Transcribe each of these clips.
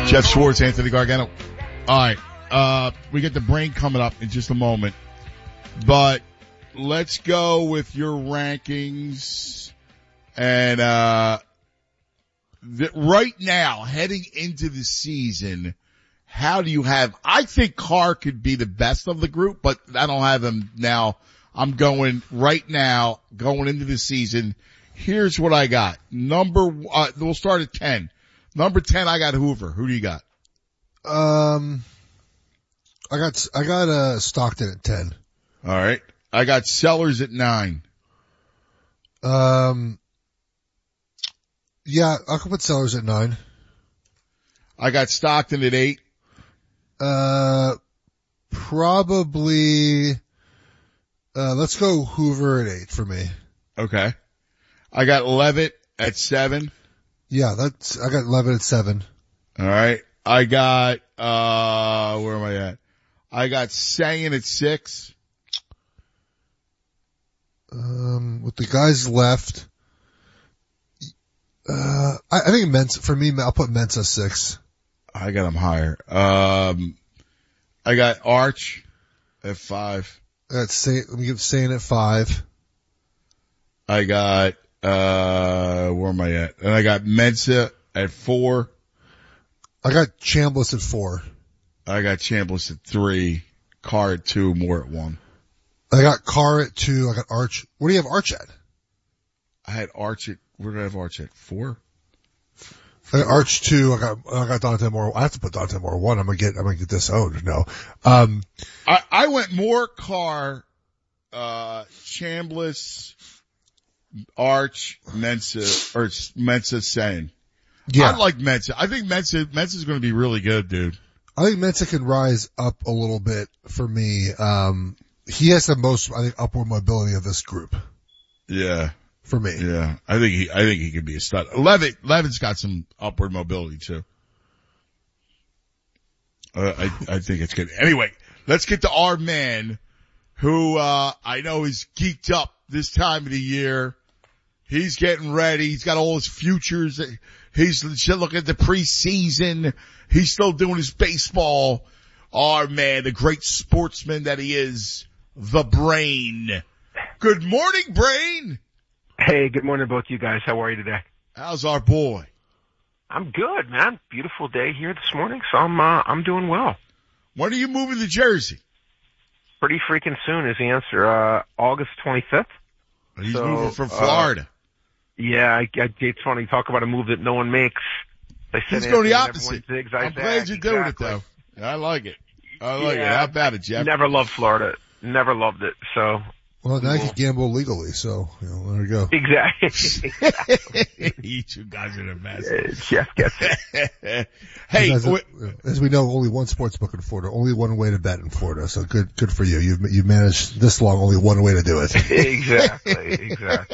Jeff Schwartz, Anthony Gargano. All right. We get the brain coming up in just a moment, but let's go with your rankings. And, right now, heading into the season, how do you have, I think Carr could be the best of the group, but I don't have him now. I'm going right now, going into the season. Here's what I got. We'll start at 10. Number 10, I got Hoover. Who do you got? I got Stockton at 10. All right. I got Sellers at 9. Yeah, I'll put Sellers at 9. I got Stockton at 8. Probably, let's go Hoover at 8 for me. Okay. I got Levitt at 7. Yeah, I got Levitt at 7. All right. I got, where am I at? I got Sagan at 6. With the guys left, I think Mensa, for me, I'll put Mensa 6. I got him higher. I got Arch at 5. Let me give Sagan at 5. I got, where am I at? And I got Mensa at 4. I got Chambliss at 4. I got Chambliss at 3. Carr at 2. Moore at 1. I got Carr at 2. I got Arch. What do you have Arch at? I had Arch at, where did I have Arch at? 4? I got Arch 2. I got Dante Moore. I have to put Dante Moore 1. I'm gonna get disowned. No. I went Moore, Carr, Chambliss, Arch, Mensa, Sagan. Yeah. I like Mensa. I think Mensa's gonna be really good, dude. I think Mensa can rise up a little bit for me. He has the most, I think, upward mobility of this group. Yeah. For me. Yeah. I think he could be a stud. Levitt's got some upward mobility too. I think it's good. Anyway, let's get to our man who, I know is geeked up this time of the year. He's getting ready. He's got all his futures. He's looking at the preseason. He's still doing his baseball. Our man, the great sportsman that he is, the Brain. Good morning, Brain. Hey, good morning, both you guys. How are you today? How's our boy? I'm good, man. Beautiful day here this morning, so I'm doing well. When are you moving to Jersey? Pretty freaking soon is the answer. August 25th. He's moving from Florida. Yeah, it's funny. Talk about a move that no one makes. They said he's going the opposite. Zigs, I'm glad you're doing it, though. I like it. How about it, Jeff? Never loved Florida. Never loved it. So. Well, now you can gamble legally, so, there you go. Exactly. You two guys are the best. Jeff gets it. Hey, as we know, only one sports book in Florida, only one way to bet in Florida, so good for you. You've managed this long, only one way to do it. Exactly.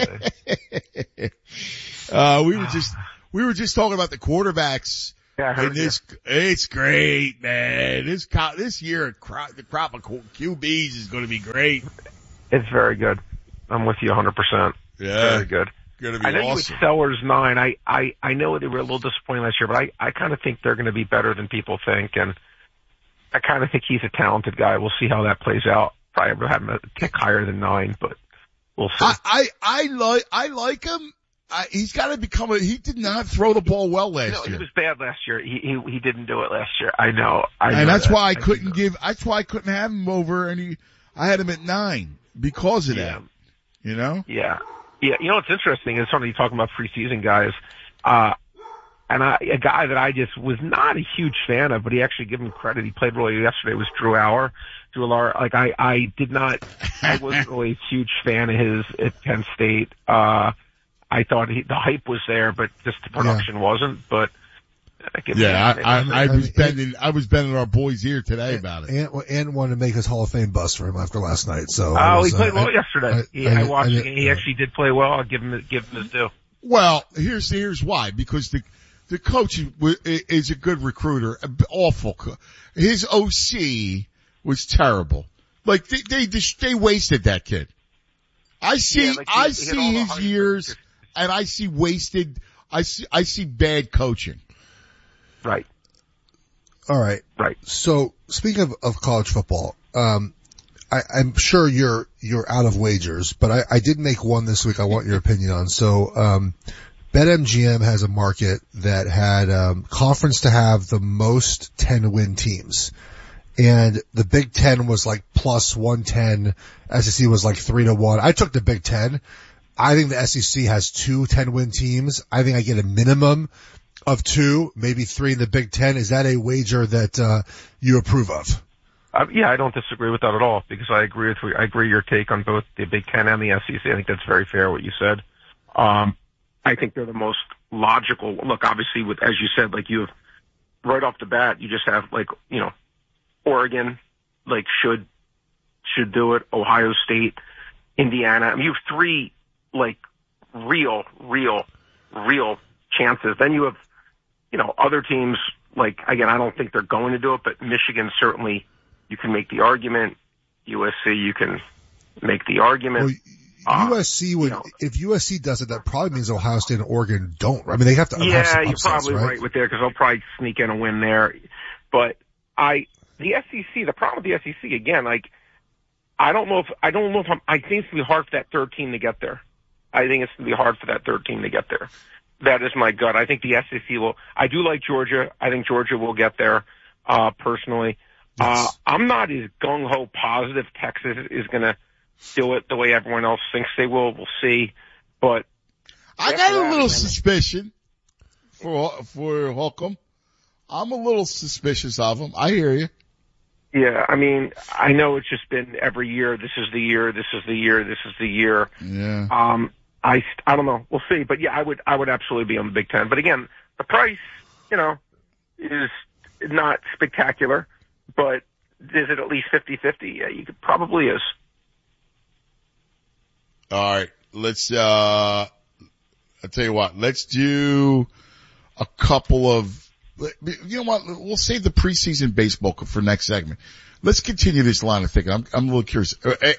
We were just talking about the quarterbacks. Yeah, I heard it's great, man. This year, the crop of QBs is going to be great. It's very good. I'm with you 100%. Yeah. Very good. Gonna be I know awesome. you with Sellers 9. I know they were a little disappointing last year, but I kind of think they're going to be better than people think, and I kind of think he's a talented guy. We'll see how that plays out. Probably have him a tick higher than 9, but we'll see. I like him. He's got to become he did not throw the ball well last year. He was bad last year. He didn't do it last year. I know. And that's why I couldn't have him over, and I had him at 9 because of that. You know? Yeah. Yeah. You know what's interesting is something you're talking about preseason guys, and a guy that I just was not a huge fan of, but he actually give him credit. He played really yesterday was Drew Lauer. Like I wasn't really a huge fan of his at Penn State. I thought the hype was there, but just the production wasn't. But I was bending our boys' ear today about it. And wanted to make his Hall of Fame bust for him after last night. So he played well yesterday. I watched it. He actually did play well. I'll give him his due. Well, here's why. Because the coach is a good recruiter. Awful. His OC was terrible. Like they wasted that kid. I see his years. And I see wasted, I see bad coaching. Right. All right. Right. So speaking of college football, I'm sure you're out of wagers, but I did make one this week I want your opinion on. So, BetMGM has a market that had, conference to have the most 10-win teams. And the Big Ten was like plus 110. SEC was like 3-1. I took the Big Ten. I think the SEC has 2 10-win teams. I think I get a minimum of 2, maybe 3 in the Big Ten. Is that a wager that, you approve of? Yeah, I don't disagree with that at all because I agree your take on both the Big Ten and the SEC. I think that's very fair what you said. I think they're the most logical. Look, obviously, as you said, like you have right off the bat, you just have like Oregon, like should do it. Ohio State, Indiana. I mean, you have 3 like real chances. Then you have other teams. Like again, I don't think they're going to do it, but Michigan certainly. You can make the argument. USC, you can make the argument. Well, USC would, if USC does it, that probably means Ohio State and Oregon don't. I mean, they have to. Yeah, have some you're upsets, probably right with there because they'll probably sneak in a win there. But the SEC, the problem with the SEC again, like I think it's gonna be hard for that 3rd team to get there. I think it's gonna be hard for that 3rd team to get there. That is my gut. I think the SEC will. I do like Georgia. I think Georgia will get there. Personally. Yes. I'm not as gung-ho positive Texas is going to do it the way everyone else thinks they will. We'll see. But I got a little suspicion for Holcomb. I'm a little suspicious of him. I hear you. Yeah, I mean, I know it's just been every year. This is the year. This is the year. This is the year. Yeah. I don't know. We'll see. But yeah, I would absolutely be on the Big Ten. But again, the price, is not spectacular. But is it at least 50-50? Yeah, you could probably is. All right. I'll tell you what, let's do a couple of, you know what, we'll save the preseason baseball for next segment. Let's continue this line of thinking. I'm a little curious.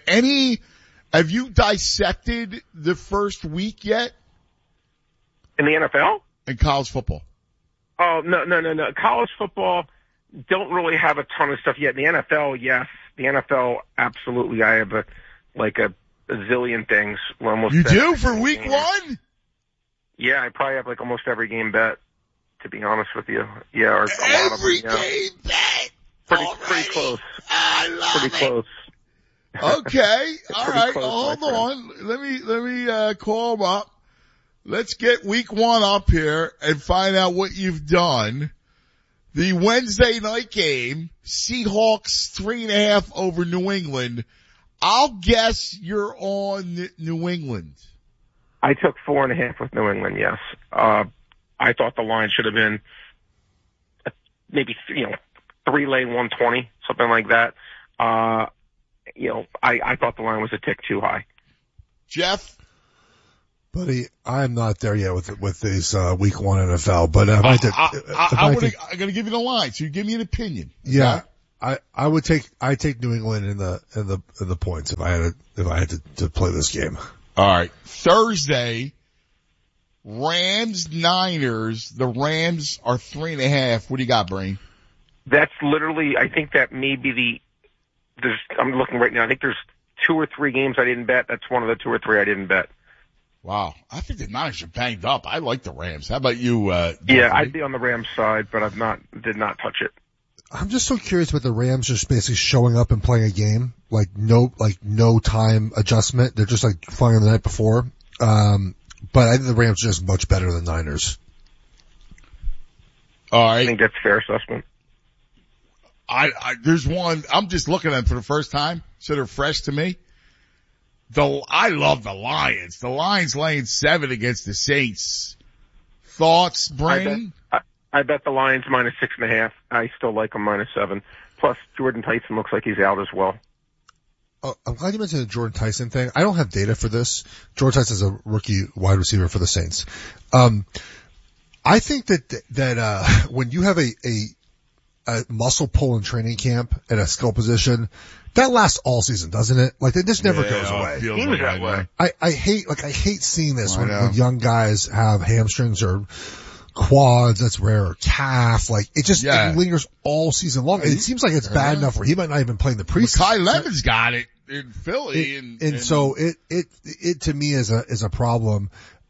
Have you dissected the first week yet? In the NFL? In college football? Oh, no. College football, don't really have a ton of stuff yet. In the NFL, yes. The NFL, absolutely. I have a zillion things. You do for week 1? Yeah, I probably have like almost every game bet, to be honest with you. Yeah, or every game bet. Pretty close. I love pretty close. Okay. All right. Close, Hold on. Let me call him up. Let's get week 1 up here and find out what you've done. The Wednesday night game, Seahawks 3.5 over New England. I'll guess you're on New England. I took 4.5 with New England, yes. I thought the line should have been maybe, 3-lane 120, something like that. I thought the line was a tick too high. Jeff? Buddy, I'm not there yet with these week 1 NFL, but I'm going to give you the line, so you give me an opinion. Yeah, okay? I take New England in the points if I had to play this game. All right, Thursday, Rams Niners. The Rams are 3.5. What do you got, Brain? That's literally. I think that may be I'm looking right now. I think there's 2 or 3 games I didn't bet. That's one of the 2 or 3 I didn't bet. Wow. I think the Niners are banged up. I like the Rams. How about you, Yeah, I'd be on the Rams side, but did not touch it. I'm just so curious with the Rams just basically showing up and playing a game, like no time adjustment. They're just like flying the night before. But I think the Rams are just much better than the Niners. All right. I think that's a fair assessment. There's one, I'm just looking at them for the first time, so they're fresh to me. I love the Lions. The Lions laying 7 against the Saints. Thoughts, Brain? I bet the Lions minus 6.5. I still like them minus 7. Plus, Jordan Tyson looks like he's out as well. Oh, I'm glad you mentioned the Jordan Tyson thing. I don't have data for this. Jordan Tyson is a rookie wide receiver for the Saints. I think that when you have a muscle pull in training camp at a skill position, that lasts all season, doesn't it? Like, it just never goes away. He was that way. I hate seeing this when young guys have hamstrings or quads, that's rare, or calf. Like, it just it lingers all season long. And it seems like it's bad enough where he might not even play in the preseason. Kai Levin's got it in Philly. And so it to me is a problem.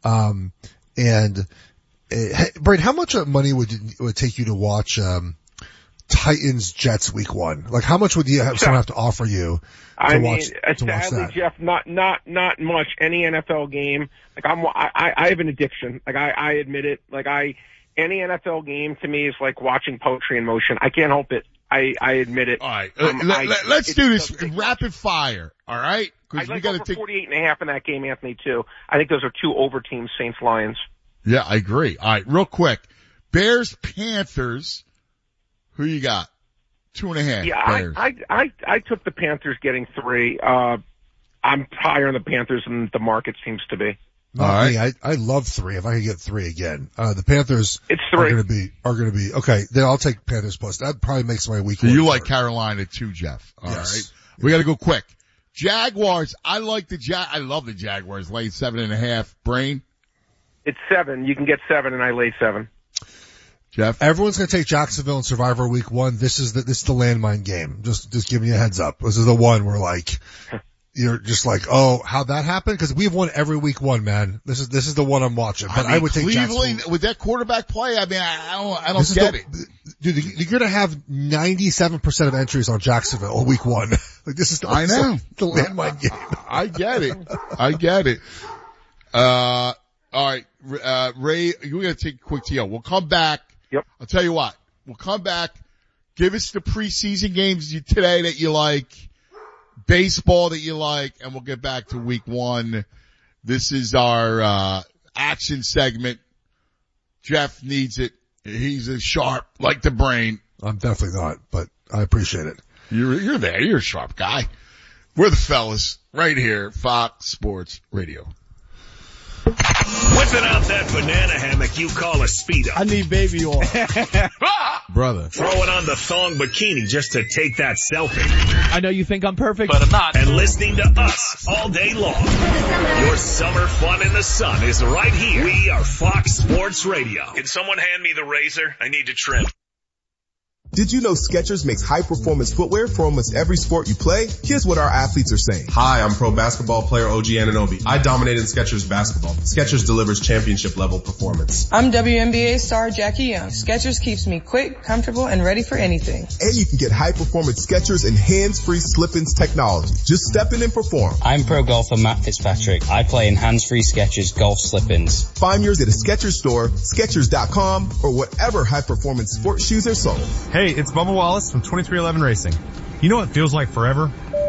Braden, how much money would it take you to watch, Titans Jets week 1? Like, how much would someone have to offer you to watch that? Jeff, not much. Any NFL game, like I have an addiction. Like I admit it. Like any NFL game to me is like watching poetry in motion. I can't help it. I admit it. All right. Let's do this rapid fire. All right. I'd like over 48.5 in that game, Anthony, too. I think those are 2 over teams, Saints Lions. Yeah, I agree. All right. Real quick. Bears Panthers. Who you got? 2.5. Yeah, Bears. I took the Panthers getting 3. I'm higher on the Panthers than the market seems to be. All right. I love 3. If I could get 3 again, the Panthers it's 3. are going to be okay. Then I'll take Panthers plus. That probably makes my week. So you like Carolina too, Jeff? All yes. right. We got to go quick. Jaguars. I love the Jaguars. Lay 7.5. Brain. It's 7. You can get 7, and I lay 7. Jeff, everyone's going to take Jacksonville in Survivor week 1. This is the landmine game. Just giving you a heads up. This is the one where like, you're just like, oh, how'd that happen? Because we've won every week 1, man. This is the one I'm watching. But I would take Cleveland with that quarterback play. I mean, I don't get it. Dude, you're going to have 97% of entries on Jacksonville week 1. Like this is the landmine game. I get it. All right, Ray, we're going to take a quick TO. We'll come back. Yep. I'll tell you what. We'll come back. Give us the preseason games today that you like, baseball that you like, and we'll get back to week 1. This is our action segment. Jeff needs it. He's as sharp like the brain. I'm definitely not, but I appreciate it. You're there. You're a sharp guy. We're the fellas right here, Fox Sports Radio. Whipping out that banana hammock you call a Speedo. I need baby oil. Brother. Throwing on the thong bikini just to take that selfie. I know you think I'm perfect, but I'm not. And listening to us all day long. Your summer fun in the sun is right here. We are Fox Sports Radio. Can someone hand me the razor? I need to trim. Did you know Skechers makes high-performance footwear for almost every sport you play? Here's what our athletes are saying. Hi, I'm pro basketball player OG Anunoby. I dominated Skechers basketball. Skechers delivers championship-level performance. I'm WNBA star Jackie Young. Skechers keeps me quick, comfortable, and ready for anything. And you can get high-performance Skechers and hands-free slip-ins technology. Just step in and perform. I'm pro golfer Matt Fitzpatrick. I play in hands-free Skechers golf slip-ins. Find yours at a Skechers store, Skechers.com, or whatever high-performance sports shoes are sold. Hey, it's Bubba Wallace from 2311 Racing. You know what feels like forever?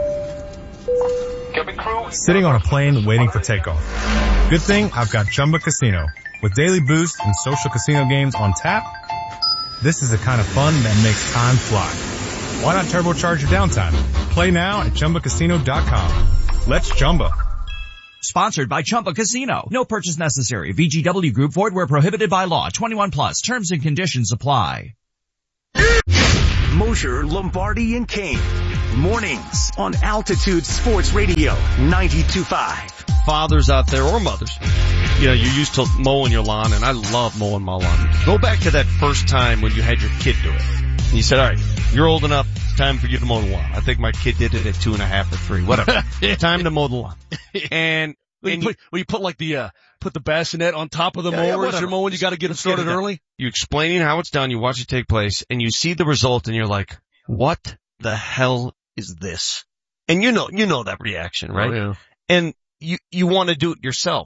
Sitting on a plane waiting for takeoff. Good thing I've got Chumba Casino. With daily boosts and social casino games on tap, this is the kind of fun that makes time fly. Why not turbocharge your downtime? Play now at ChumbaCasino.com. Let's Chumba. Sponsored by Chumba Casino. No purchase necessary. VGW Group. Void where prohibited by law. 21 plus. Terms and conditions apply. Mosher, Lombardi, and Kane. Mornings on Altitude Sports Radio 92.5. Fathers out there or mothers, you know, you're used to mowing your lawn, and I love mowing my lawn. Go back to that first time when you had your kid do it. And you said, all right, you're old enough, it's time for you to mow the lawn. I think my kid did it at 2.5 or 3, whatever. Time to mow the lawn. And you put like put the bassinet on top of the mower as you're mowing, you gotta get it started early. You explaining how it's done, you watch it take place, and you see the result, and you're like, what the hell is this? And you know that reaction, right? Oh, yeah. And you want to do it yourself.